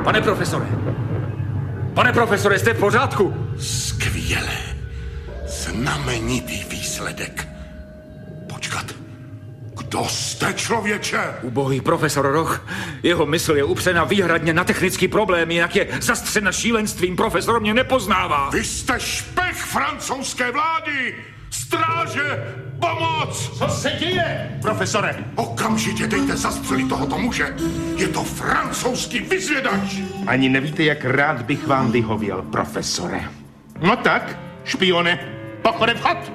Pane profesore, jste v pořádku? Skvěle. Znamenitý výsledek. Počkat. Kdo jste, člověče? Ubohý profesor Roch. Jeho mysl je upřena výhradně na technický problém, jinak je zastřena šílenstvím. Profesor mě nepoznává. Vy jste špech francouzské vlády! Stráže! Pomoc! Co se děje, profesore? Okamžitě dejte zastřelit tohoto muže. Je to francouzský vyzvědač. Ani nevíte, jak rád bych vám vyhověl, profesore. No tak, špione, pochode vchod!